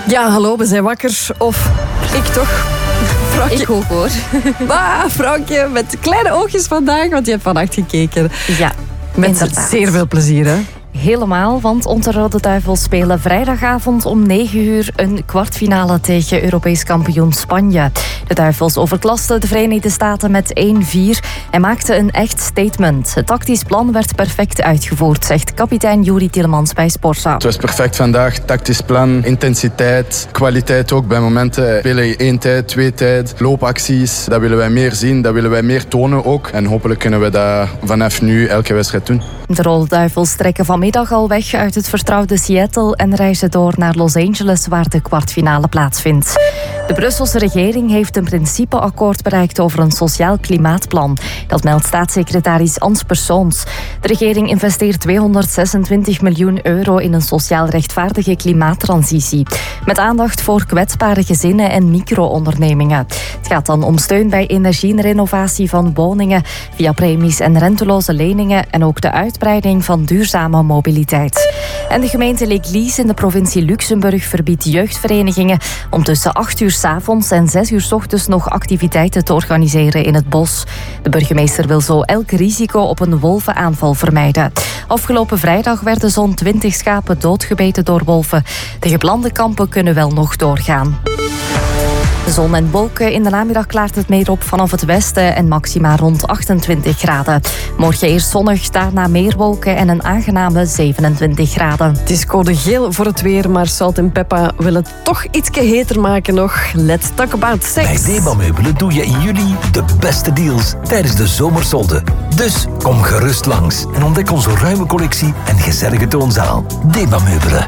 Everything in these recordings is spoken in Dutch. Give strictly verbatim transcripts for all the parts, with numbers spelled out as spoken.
Ja, hallo, we zijn wakker. Of ik toch? Frankje. Ik ook hoor. Ah, Frankje, met kleine oogjes vandaag, want je hebt vannacht gekeken. Ja, met inderdaad. zeer veel plezier, hè? Helemaal, want onze Rode Duivels spelen vrijdagavond om negen uur een kwartfinale tegen Europees kampioen Spanje. De Duivels overklasten de Verenigde Staten met één vier en maakten een echt statement. Het tactisch plan werd perfect uitgevoerd, zegt kapitein Juri Tielemans bij Sporza. Het was perfect vandaag. Tactisch plan, intensiteit, kwaliteit ook bij momenten. We spelen één tijd, twee tijd, loopacties. Dat willen wij meer zien, dat willen wij meer tonen ook. En hopelijk kunnen we dat vanaf nu elke wedstrijd doen. De Rode Duivels trekken vanmiddag al weg uit het vertrouwde Seattle en reizen door naar Los Angeles, waar de kwartfinale plaatsvindt. De Brusselse regering heeft een principeakkoord bereikt over een sociaal klimaatplan. Dat meldt staatssecretaris Ans Persoons. De regering investeert tweehonderdzesentwintig miljoen euro in een sociaal rechtvaardige klimaattransitie. Met aandacht voor kwetsbare gezinnen en micro-ondernemingen. Het gaat dan om steun bij energierenovatie van woningen via premies en renteloze leningen en ook de uitbreiding van duurzame mobiliteit. En de gemeente L'Église in de provincie Luxemburg verbiedt jeugdverenigingen om tussen acht uur 's avonds en zes uur 's ochtends nog activiteiten te organiseren in het bos. De burgemeester wil zo elk risico op een wolvenaanval vermijden. Afgelopen vrijdag werden zo'n twintig schapen doodgebeten door wolven. De geplande kampen kunnen wel nog doorgaan. Zon en wolken. In de namiddag klaart het meer op vanaf het westen en maxima rond achtentwintig graden. Morgen eerst zonnig, daarna meer wolken en een aangename zevenentwintig graden. Het is code geel voor het weer, maar Salt en Peppa willen het toch ietsje heter maken nog. Let's talk about sex. Bij Deba Meubelen doe je in juli de beste deals tijdens de zomersolden. Dus kom gerust langs en ontdek onze ruime collectie en gezellige toonzaal. Deba Meubelen.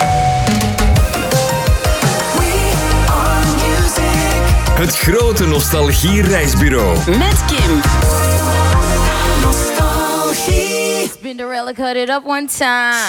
Het grote nostalgie-reisbureau. Met Kim. Spinderella cut it up one time.